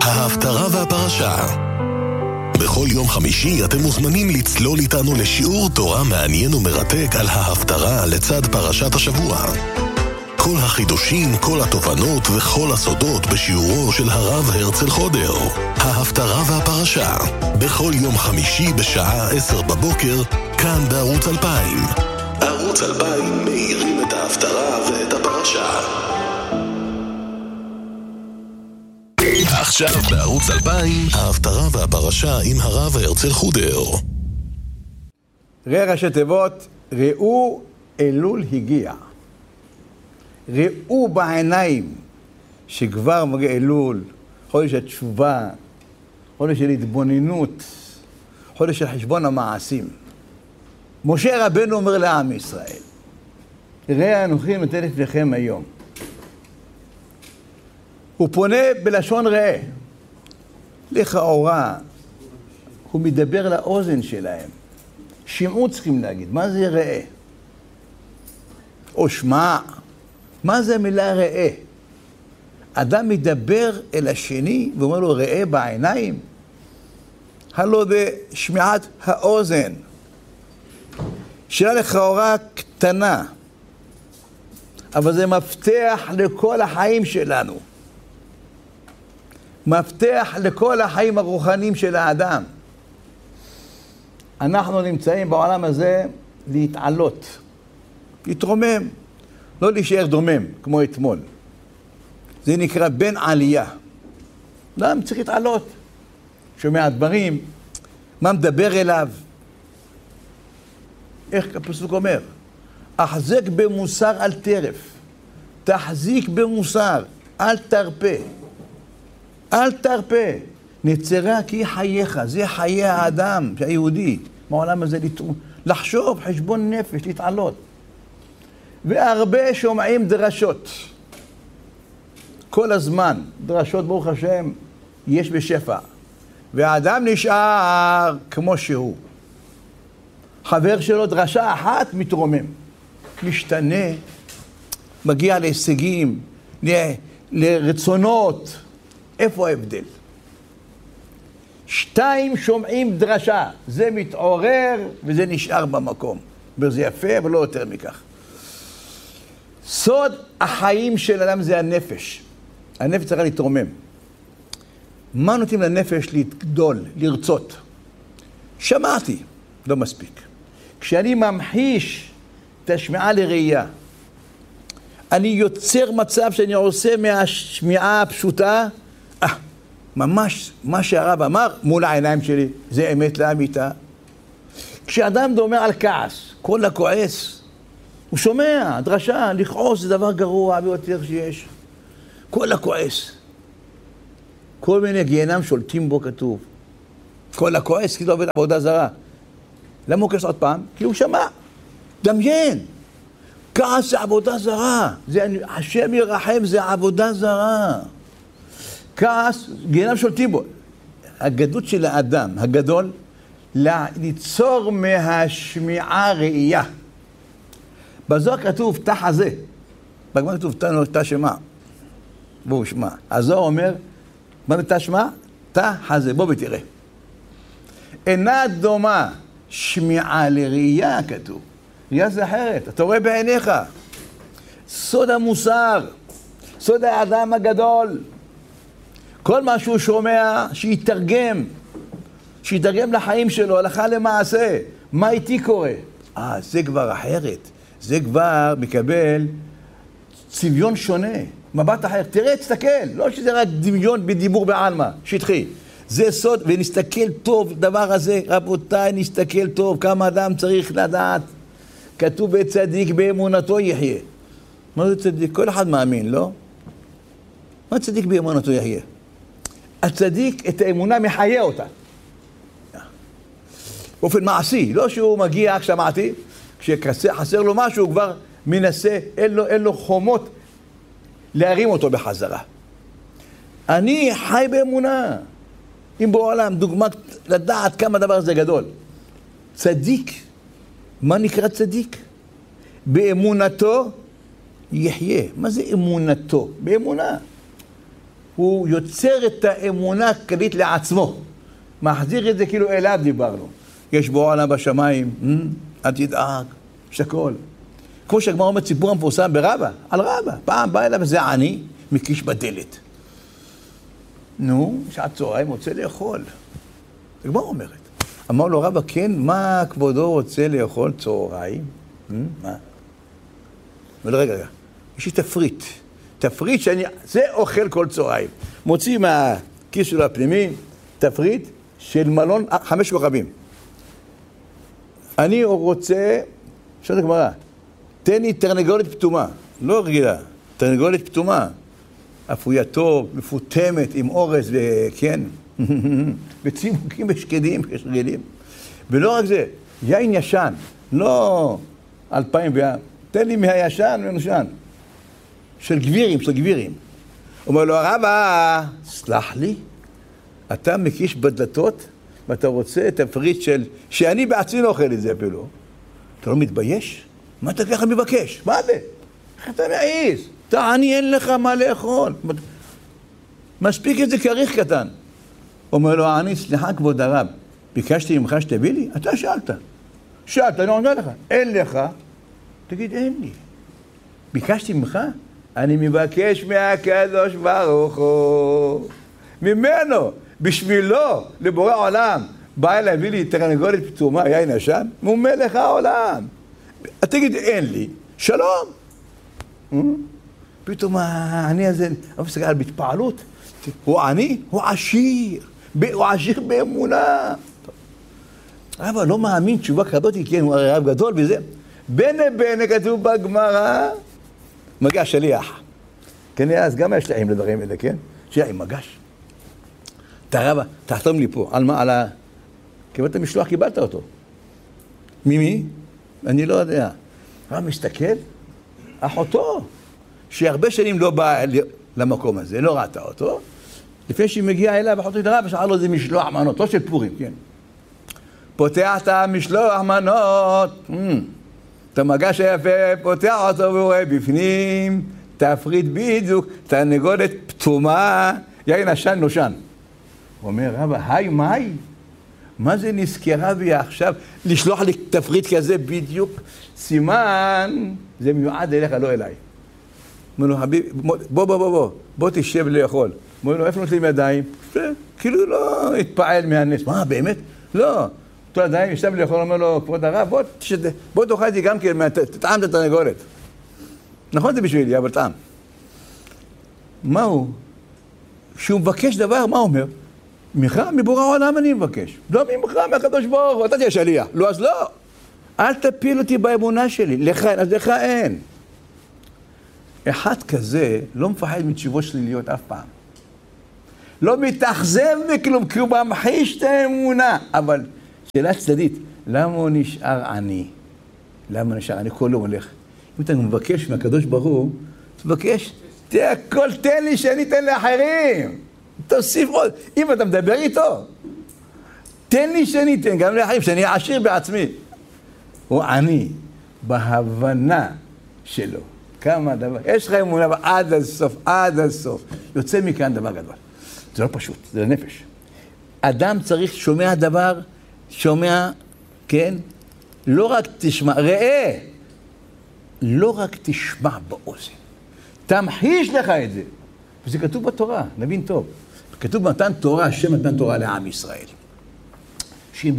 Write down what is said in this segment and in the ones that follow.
ההפטרה והפרשה. בכל יום חמישי אתם מוזמנים לצלול איתנו לשיעור תורה מעניין ומרתק על ההפטרה לצד פרשת השבוע. כל החידושים, כל התובנות וכל הסודות בשיעורו של הרב הרצל חודר. ההפטרה והפרשה. בכל יום חמישי בשעה 10 בבוקר, כאן בערוץ 2000. ערוץ 2000 מאירים את ההפטרה ואת הפרשה. עכשיו בערוץ 2000, ההפטרה והפרשה עם הרב הרצל חודר. ראשי תיבות, ראו אלול הגיע. ראו בעיניים שכבר מגיע אלול, חודש התשובה, חודש של התבוננות, חודש של חשבון המעשים. משה רבנו אומר לעם ישראל, ראה אנוכי נותן לפניכם היום. הוא פונה בלשון ראה. לכאורה, הוא מדבר לאוזן שלהם. שמעו צריכים להגיד, מה זה ראה? או שמע, מה זה המילה ראה? אדם מדבר אל השני ואומר לו ראה בעיניים? הלא זה שמיעת האוזן. שאלה לכאורה קטנה, אבל זה מפתח לכל החיים שלנו. מפתח לכל החיים הרוחניים של האדם. אנחנו נמצאים בעולם הזה להתעלות, להתרומם, לא להישאר דומם כמו אתמול. זה נקרא בן עלייה. אדם צריך להתעלות. שומע דברים, מה מדבר אליו? איך הפסוק אומר? החזק במוסר אל תרף, תחזיק במוסר, אל תרפה. אל תרפה, נצרה כי חייך, זה חיי האדם, היהודי, בעולם הזה לחשוב, חשבון נפש, להתעלות. והרבה שומעים דרשות. כל הזמן, דרשות ברוך השם, יש בשפע. והאדם נשאר כמו שהוא. חבר שלו דרשה אחת מתרומם. משתנה, מגיע להישגים, לרצונות. איפה ההבדל? 2 שומעים דרשה, זה מתעורר וזה נשאר במקום. וזה יפה, אבל לא יותר מכך. סוד החיים של אדם זה הנפש. הנפש צריכה להתרומם. מה נותנים לנפש לגדול, לרצות? שמעתי, לא מספיק. כשאני ממחיש את השמיעה לראייה, אני יוצר מצב שאני עושה מהשמיעה הפשוטה, ממש מה שהרב אמר מול העיניים שלי, זה אמת לאמיתה. כשאדם דומה על כעס, כל הכועס, הוא שומע, דרשה, לכעוס זה דבר גרוע ביותר שיש. כל הכועס. כל מיני גיהנם שולטים בו כתוב. כל הכועס כי לא עובד עבודה זרה. למה הוא כעס עוד פעם? כי הוא שמע. דמיין. כעס זה עבודה זרה. השם ירחם זה עבודה זרה. כעס, גיהנם שולטים בו. הגדות של האדם, הגדול, ליצור מהשמיעה ראייה. בזוהר כתוב, תא חזה. בגמרא כתוב, תא שמע. בואו שמע. הזוהר אומר, מה זה תא שמע? תא חזה. בואו ותראה. אינה דומה שמיעה לראייה, כתוב. ראייה זה אחרת. אתה רואה בעיניך. סוד המוסר. סוד האדם הגדול. כל מה שהוא שומע, שיתרגם לחיים שלו, הלכה למעשה. מה איתי קורה? זה כבר אחרת. זה כבר מקבל צביון שונה, מבט אחר. תראה, תסתכל, לא שזה רק דמיון בדיבור בעלמא, שטחי. זה סוד, ונסתכל טוב, דבר הזה, רבותיי, נסתכל טוב, כמה אדם צריך לדעת. כתוב בצדיק באמונתו יחיה. מה זה צדיק? כל אחד מאמין, לא? מה צדיק באמונתו יחיה? הצדיק את האמונה מחיה אותה. באופן מעשי, לא שהוא מגיע, שמעתי, כשחסר לו משהו, הוא כבר מנסה, אין לו חומות להרים אותו בחזרה. אני חי באמונה. אם בעולם, דוגמה, לדעת כמה דבר זה גדול. צדיק, מה נקרא צדיק? באמונתו יחיה. מה זה אמונתו? באמונה. הוא יוצר את האמונה הכללית לעצמו. מחזיר את זה כאילו אליו דיברנו. יש בו עולם בשמיים, אל תדאג, יש הכל. כמו שהגמרא אומרת סיפור המפורסם ברבא, על רבא. פעם בא אליו איזה עני, מקיש בדלת. נו, שעת צהריים רוצה לאכול. הגמרא אומרת. אמר לו רבא, כן, מה כבודו רוצה לאכול צהריים? מה? אבל רגע, יש לי תפריט. תפריט שאני, זה אוכל כל צהריים. מוציא מהכיס שלו הפנימי, תפריט של מלון 5 כוכבים. אני רוצה, שואלת הגמרא, תן לי תרנגולת פתומה, לא רגילה, תרנגולת פתומה, אפויה טוב, מפותמת, עם אורז וכן, וצימוקים ושקדים, כשרגילים. ולא רק זה, יין ישן, לא 2000 תן לי מהישן ומנושן, של גבירים. אומר לו, הרבא, סלח לי, אתה מקיש בדלתות, ואתה רוצה תפריט שאני בעצמי לא אוכל את זה אפילו. אתה לא מתבייש? מה אתה ככה מבקש? מה זה? איך אתה מעיז? תעני, אין לך מה לאכול. מספיק את זה כריך קטן. אומר לו, אני, סליחה כבוד הרב, ביקשתי ממך שתביא לי? אתה שאלת, אני עונה לך. אין לך? תגיד, אין לי. ביקשתי ממך? אני מבקש מהקדוש ברוך הוא. ממנו, בשבילו, לבורא עולם, בא להביא לי תרנגולת פתומה, יין ישן, הוא מלך העולם. תגיד, אין לי, שלום. פתאום העני הזה, אני מסתכל על בהתפעלות, הוא עני, הוא עשיר באמונה. אבל לא מאמין תשובה כזאת, כן, הוא הרי רב גדול וזה. בנה כתוב בגמרא, מגש שליח. כן, אז גם יש להם לדברים האלה, כן? שליח עם מגש. תרבא, תחתום לי פה, על מה? על ה... קיבלת משלוח, קיבלת אותו. ממי? אני לא יודע. הרב מסתכל, אחותו, שהרבה שנים לא באה למקום הזה, לא ראתה אותו. לפני שהיא מגיעה אליו, אחותו התרבא, שאל לו זה משלוח מנות, לא של פורים, כן. פותח את המשלוח מנות, את המגש היפה, פותח אותו והוא רואה בפנים, תפריט בדיוק, תרנגולת פתומה, יין ישן נושן. הוא אומר, רבא, היי, מה זה נזכרה בי עכשיו לשלוח לי תפריט כזה בדיוק? סימן, זה מיועד אליך, לא אליי. אומר לו, חביב, בוא תשב לאכול. אומר לו, איפה נוטלים ידיים? כאילו לא התפעל מהנס. מה, באמת? לא. אותו ידיים, ישב לאכול, אומר לו, כבוד הרב, בוא תאכל איתי גם כן, תטעם את התרנגולת. נכון זה בשבילי, אבל טעם. מה הוא? כשהוא מבקש דבר, מה הוא אומר? ממך, מבורא העולם אני מבקש. לא ממך, מהקדוש ברוך הוא, אתה תהיה שליח. לא, אז לא. אל תפיל אותי באמונה שלי. לך אין, אז לך אין. אחד כזה לא מפחד מתשובות שליליות אף פעם. לא מתאכזב מכלום, כי הוא ממחיש את האמונה. אבל שאלה צדדית, למה הוא נשאר עני? למה נשאר עני? כל יום הולך. אם אתה מבקש מהקדוש ברוך הוא, תבקש, הכל תן לי שאני אתן לאחרים. תוסיף עוד. אם אתה מדבר איתו, תן לי שאני אתן גם לאחרים, שאני עשיר בעצמי. הוא עני בהבנה שלו. כמה דבר. יש לך אמונה עד הסוף. יוצא מכאן דבר גדול. זה לא פשוט, זה נפש. אדם צריך, שומע דבר, כן? לא רק תשמע, ראה. לא רק תשמע באוזן. תמחיש לך את זה. וזה כתוב בתורה, נבין טוב. כתוב מתן תורה, השם מתן תורה לעם ישראל. שאם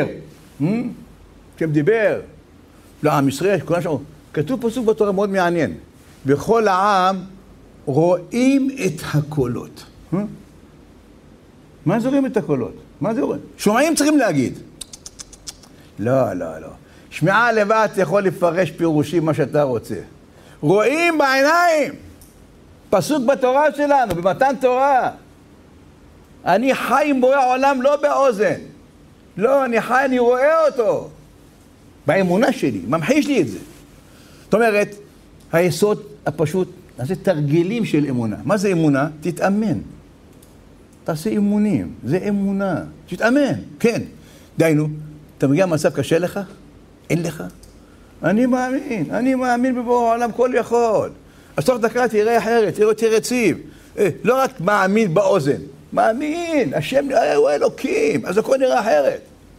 דיבר לעם ישראל, כתוב פסוק בתורה מאוד מעניין. בכל העם רואים את הקולות. מה זה רואים את הקולות? מה זה רואים? שומעים צריכים להגיד. לא. שמיעה לבד יכול לפרש פירושים מה שאתה רוצה. רואים בעיניים. פסוק בתורה שלנו, במתן תורה. אני חי עם בורא העולם לא באוזן. לא, אני חי, אני רואה אותו. באמונה שלי, ממחיש לי את זה. זאת אומרת, היסוד הפשוט, זה תרגילים של אמונה. מה זה אמונה? תתאמן. תעשה אימונים, זה אמונה. תתאמן, כן. דיינו, אתה מגיע מצב קשה לך? אין לך? אני מאמין בבורא העולם כל יכול. אז תוך דקה תראה אחרת, תראה ציב. לא רק מאמין באוזן, מאמין, השם הוא אלוקים, אז הכל נראה אחרת.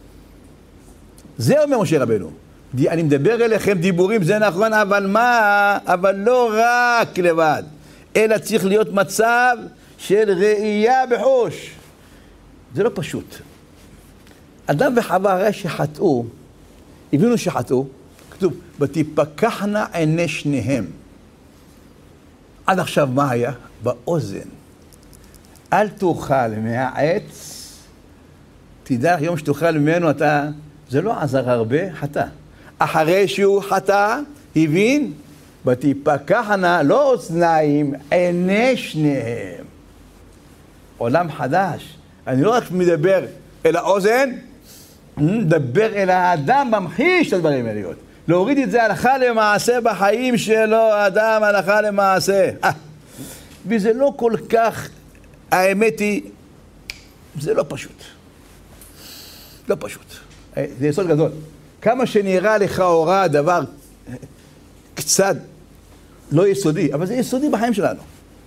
זה אומר משה רבנו. אני מדבר אליכם דיבורים, זה נכון, אבל מה? אבל לא רק לבד, אלא צריך להיות מצב של ראייה בחוש. זה לא פשוט. אדם וחווה הרי שחטאו, הבינו שחטאו, כתוב, ותפקחנה עיני שניהם. עד עכשיו מה היה? באוזן. אל תאכל מהעץ, תדע יום שתאכל ממנו אתה, זה לא עזר הרבה, חטא. אחרי שהוא חטא, הבין, ותפקחנה, לא אוזניים, עיני שניהם. עולם חדש. אני לא רק מדבר אל האוזן, מדבר אל האדם, ממחיש את הדברים האלה. להוריד את זה הלכה למעשה בחיים שלו, האדם הלכה למעשה. וזה לא כל כך, האמת היא, זה לא פשוט. לא פשוט. זה יסוד גדול. כמה שנראה לכאורה דבר קצת לא יסודי, אבל זה יסודי בחיים שלנו.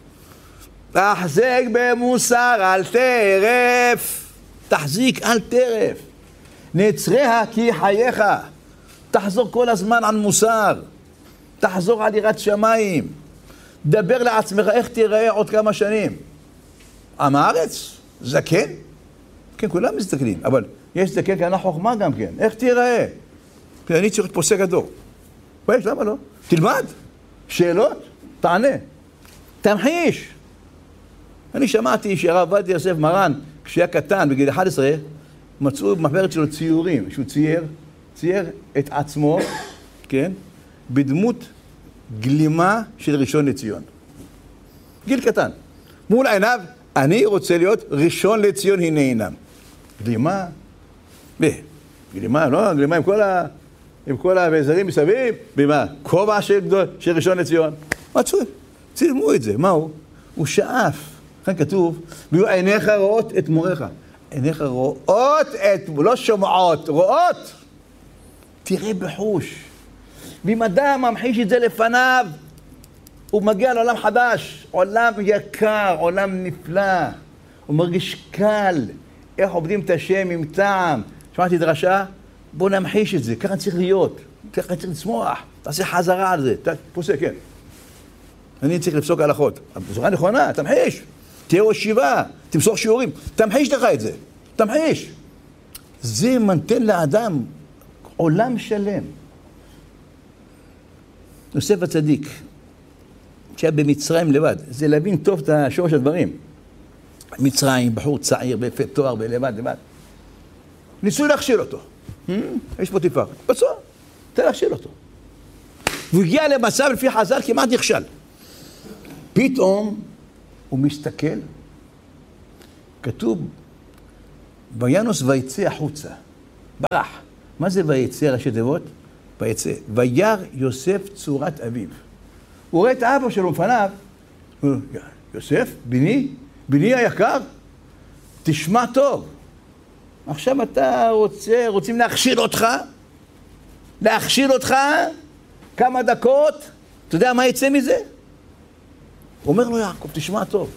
תחזק במוסר אל טרף, תחזיק אל טרף, נצריה כי חייך, תחזור כל הזמן על מוסר, תחזור על יראת שמיים, דבר לעצמך איך תיראה עוד כמה שנים. עם הארץ, זקן, כן, כולם מסתכלים, אבל יש זקן כאן חוכמה גם כן, איך תיראה? כי אני צריך פוסק הדור. ויש, למה לא? תלמד, שאלות, תענה, תמחיש. אני שמעתי שהרב עובדיה יוסף מרן, כשהיה קטן, בגיל 11, מצאו במחברת שלו ציורים, שהוא צייר את עצמו, כן, בדמות גלימה של ראשון לציון. גיל קטן. מול עיניו, אני רוצה להיות ראשון לציון, הנה עינם. גלימה, גלימה, לא? גלימה עם כל האביזרים מסביב, במה? כובע של ראשון לציון. מצאו, צילמו את זה, מהו? הוא שאף. כאן כתוב, ויהיו עיניך רואות את מוריך. עיניך רואות את, לא שומעות, רואות. תראה בחוש. ואם אדם ממחיש את זה לפניו, הוא מגיע לעולם חדש, עולם יקר, עולם נפלא. הוא מרגיש קל, איך עובדים את השם עם טעם. שמעתי דרשה, בוא נמחיש את זה, ככה צריך להיות, ככה צריך לצמוח, תעשה חזרה על זה, פוסק, כן. אני צריך לפסוק הלכות. הפסוקה נכונה, תמחיש. תהיה ראש ישיבה, תמסור שיעורים, תמחיש לך את זה, תמחיש. זה מנתן לאדם עולם שלם. יוסף הצדיק, שהיה במצרים לבד, זה להבין טוב את השורש הדברים. מצרים, בחור צעיר, ביפה תואר, בלבד, לבד. ניסו להכשיל אותו. יש פוטיפר. בסדר, תן להכשיל אותו. והוא הגיע למצב לפי חז"ל כמעט נכשל. פתאום הוא מסתכל, כתוב, וינוס ויצא החוצה, ברח. מה זה ויצא ראשי תיבות? ויצא. וירא יוסף צורת אביו. הוא רואה את האבא שלו לפניו, יוסף, בני היקר, תשמע טוב. עכשיו אתה רוצים להכשיל אותך כמה דקות, אתה יודע מה יצא מזה? אומר לו יעקב, תשמע טוב.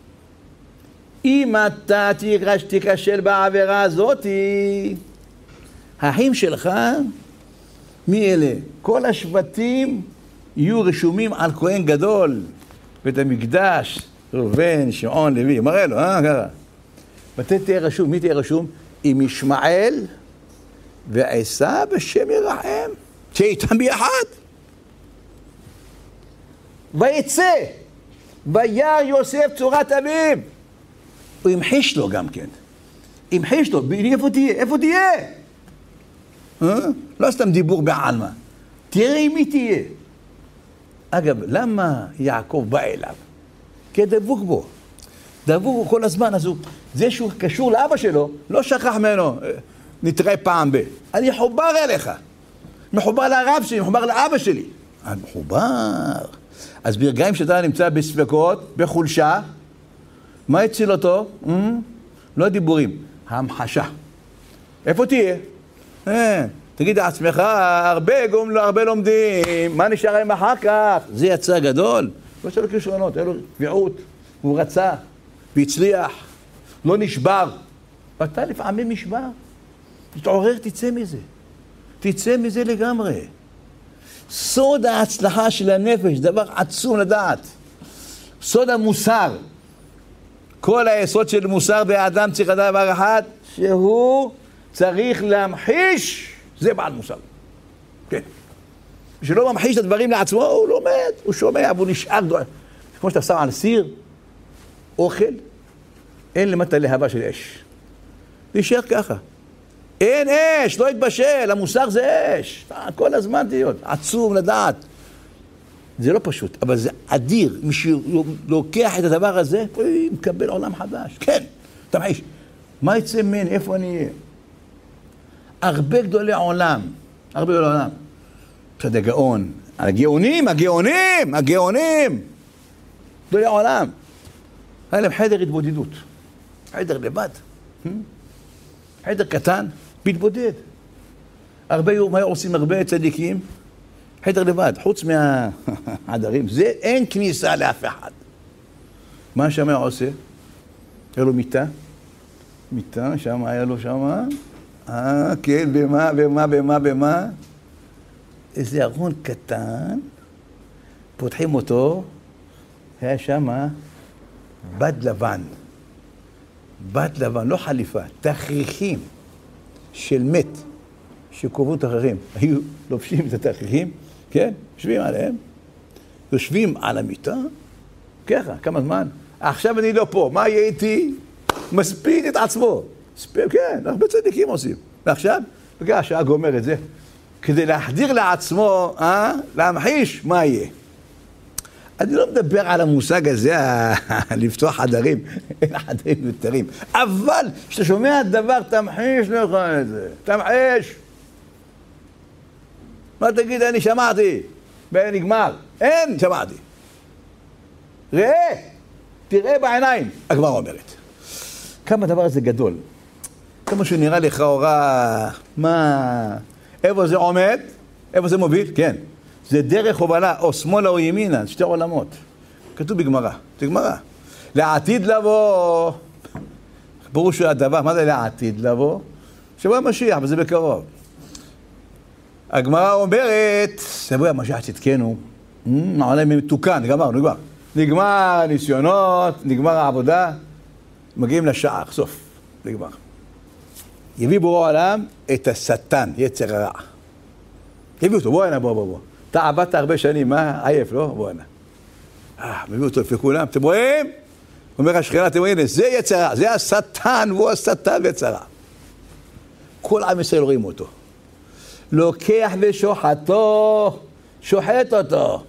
אם אתה תיכשל בעבירה הזאת, האחים שלך, מי אלה? כל השבטים יהיו רשומים על כהן גדול, בית המקדש, ראובן, שמעון, לוי, מראה לו, ככה. ואתה תהיה רשום, מי תהיה רשום? עם ישמעאל ועשיו בשם ירחם, תהיה איתם ביחד. ויצא, וירא יוסף צורת אביו. הוא המחיש לו גם כן. המחיש לו, איפה תהיה? איפה תהיה? לא סתם דיבור בעלמא. תראה עם מי תהיה. אגב, למה יעקב בא אליו? כי דבוק בו. דבוק בו כל הזמן, אז זה שהוא קשור לאבא שלו, לא שכח ממנו, נתראה פעם ב. אני מחובר אליך. מחובר לרב שלי, מחובר לאבא שלי. מחובר. אז ברגעים שאתה נמצא בספקות, בחולשה, מה הציל אותו? לא דיבורים, המחשה. איפה תהיה? תגיד לעצמך, הרבה לומדים, מה נשאר להם אחר כך? זה יצא גדול. לא יש לו כישרונות, היה לו קביעות, הוא רצה, והצליח, לא נשבר. ואתה לפעמים נשבר. תתעורר, תצא מזה לגמרי. סוד ההצלחה של הנפש, דבר עצום לדעת. סוד המוסר. כל היסוד של מוסר באדם צריך לדעת דבר אחד, שהוא צריך להמחיש, זה בעל מוסר. כן. כשלא ממחיש את הדברים לעצמו, הוא לומד, הוא שומע, והוא נשאר. כמו שאתה שם על סיר, אוכל, אין למטה להבה של אש. נשאר ככה. אין אש, לא יתבשל, המוסר זה אש. כל הזמן תהיות, עצום לדעת. זה לא פשוט, אבל זה אדיר. מי שלוקח את הדבר הזה, הוא מקבל עולם חדש. כן, תמחיש. מה יצא ממני? איפה אני אהיה? הרבה גדולי עולם. פשוט הגאון. הגאונים! גדולי עולם. היה להם חדר התבודדות. חדר לבד. חדר קטן, מתבודד. מה עושים הרבה צדיקים? חדר לבד, חוץ מהחדרים. זה אין כניסה לאף אחד. מה שם היה עושה? היה לו מיטה, שם היה לו שם. כן, במה? איזה ארון קטן, פותחים אותו, היה שם בד לבן, לא חליפה, תכריכים של מת, שקובעות אחרים. היו לובשים את התכריכים, כן? יושבים עליהם, יושבים על המיטה, ככה, כמה זמן. עכשיו אני לא פה, מה יהיה איתי? מספיד את עצמו. כן, הרבה צדיקים עושים. ועכשיו, בגלל השעה גומר את זה, כדי להחדיר לעצמו, להמחיש מה יהיה. אני לא מדבר על המושג הזה, לפתוח חדרים, אין חדרים יותר. אבל כשאתה שומע דבר, תמחיש לך את זה. תמחיש. מה תגיד, אני שמעתי, ונגמר. אין, שמעתי. תראה בעיניים. הגמרא אומרת. כמה הדבר הזה גדול. כמה שנראה לך הוראה, איפה זה עומד? איפה זה מוביל? כן. זה דרך הובלה, או שמאלה או ימינה, שתי עולמות. כתוב בגמרא, זה גמרא. לעתיד לבוא, פירוש הדבר, מה זה לעתיד לבוא? שבוע המשיח, וזה בקרוב. הגמרא אומרת, שבוע המשיח צדקנו, העולם מתוקן, נגמר הניסיונות, נגמר העבודה, מגיעים לשעה, סוף, נגמר. יביא בורא העולם את השטן, יצר הרע. יביא אותו, בוא. אתה עבדת הרבה שנים, מה? עייף, לא? בוא הנה. מביא אותו לפי כולם, אתם רואים? אומר השכנה, אתם רואים, זה יצרה, זה השטן, והוא השטן ויצרה. כל עם ישראל רואים אותו. לוקח ושוחטו, שוחט אותו.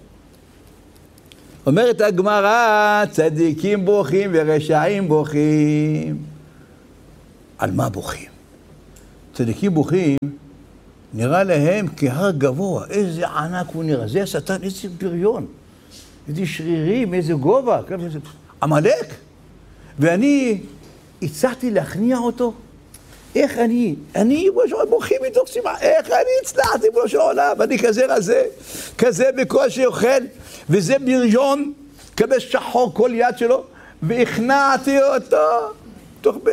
אומרת הגמרא, צדיקים בוכים ורשעים בוכים. על מה בוכים? צדיקים בוכים, נראה להם כהר גבוה, איזה ענק הוא נראה, זה השטן, איזה בריון, איזה שרירים, איזה גובה, עמלק. ואני הצלחתי להכניע אותו, איך אני בוכים מתוך סימן, איך אני הצלחתי בו של העולם, אני כזה רזה, כזה בקושי אוכל, וזה בריון, כזה שחור כל יד שלו, והכנעתי אותו, תוך